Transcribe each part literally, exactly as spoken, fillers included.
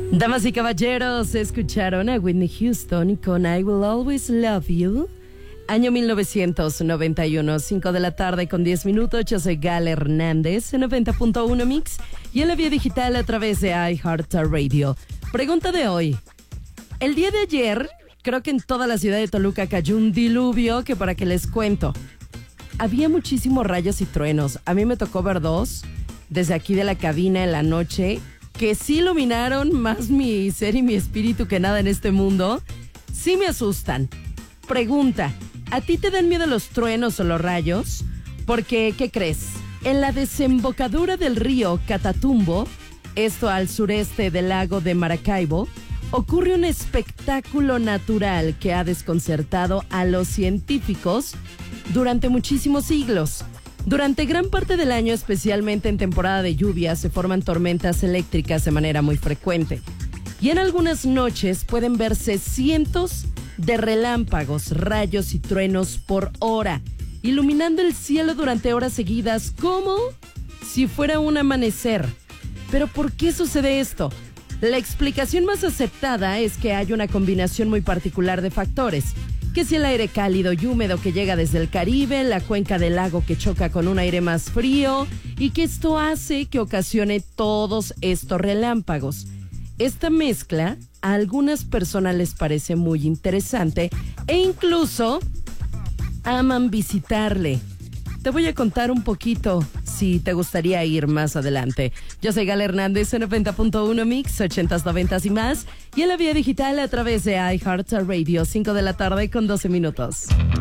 Damas y caballeros, escucharon a Whitney Houston con I Will Always Love You. Año mil novecientos noventa y uno, cinco de la tarde con diez minutos. Yo soy Gal Hernández en noventa punto uno Mix y en la vía digital a través de iHeartRadio. Pregunta de hoy. El día de ayer, creo que en toda la ciudad de Toluca cayó un diluvio que para que les cuento. Había muchísimos rayos y truenos. A mí me tocó ver dos desde aquí de la cabina en la noche que sí iluminaron más mi ser y mi espíritu que nada en este mundo. Sí me asustan. Pregunta, ¿a ti te dan miedo los truenos o los rayos? Porque, ¿qué crees? En la desembocadura del río Catatumbo, esto al sureste del lago de Maracaibo, ocurre un espectáculo natural que ha desconcertado a los científicos durante muchísimos siglos. Durante gran parte del año, especialmente en temporada de lluvia, se forman tormentas eléctricas de manera muy frecuente. Y en algunas noches pueden verse cientos de relámpagos, rayos y truenos por hora, iluminando el cielo durante horas seguidas como si fuera un amanecer. ¿Pero por qué sucede esto? La explicación más aceptada es que hay una combinación muy particular de factores, que si el aire cálido y húmedo que llega desde el Caribe, la cuenca del lago que choca con un aire más frío, y que esto hace que ocasione todos estos relámpagos. Esta mezcla a algunas personas les parece muy interesante e incluso aman visitarle. Te voy a contar un poquito si te gustaría ir más adelante. Yo soy Gal Hernández en noventa punto uno Mix, ochentas, noventas y más, y en la vía digital a través de iHeartRadio, cinco de la tarde con doce minutos.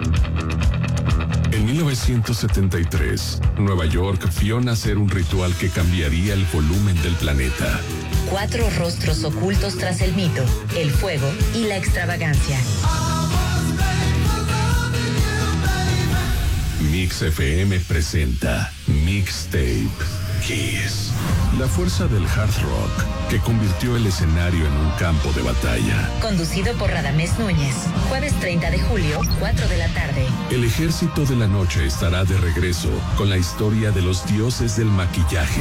En mil novecientos setenta y tres, Nueva York vio nacer un ritual que cambiaría el volumen del planeta. Cuatro rostros ocultos tras el mito, el fuego y la extravagancia. Mix F M presenta Mixtape Kiss. La fuerza del hard rock que convirtió el escenario en un campo de batalla. Conducido por Radamés Núñez. Jueves treinta de julio, cuatro de la tarde. El ejército de la noche estará de regreso con la historia de los dioses del maquillaje.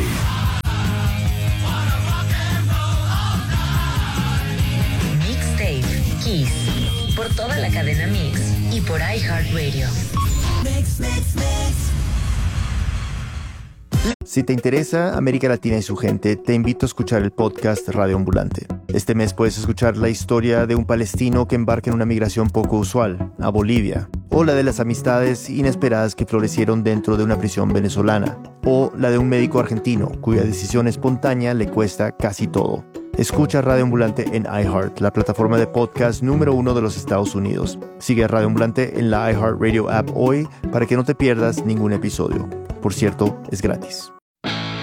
Mixtape Kiss. Por toda la cadena Mix y por iHeartRadio. Mix, mix, mix. Si te interesa América Latina y su gente, te invito a escuchar el podcast Radio Ambulante. Este mes puedes escuchar la historia de un palestino que embarca en una migración poco usual, a Bolivia, o la de las amistades inesperadas que florecieron dentro de una prisión venezolana, o la de un médico argentino cuya decisión espontánea le cuesta casi todo. Escucha Radio Ambulante en iHeart, la plataforma de podcast número uno de los Estados Unidos. Sigue a Radio Ambulante en la iHeartRadio app hoy para que no te pierdas ningún episodio. Por cierto, es gratis.